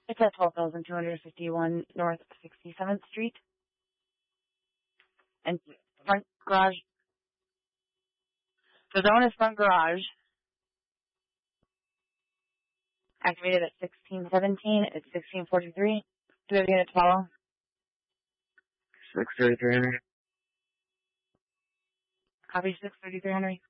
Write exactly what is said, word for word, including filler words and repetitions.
It's at twelve thousand two hundred fifty-one North sixty-seventh Street. And front garage. The zone is front garage. Activated at sixteen seventeen. It's sixteen forty-three. Do we have a unit to follow? six thirty-three Henry. Copy six thirty-three Henry.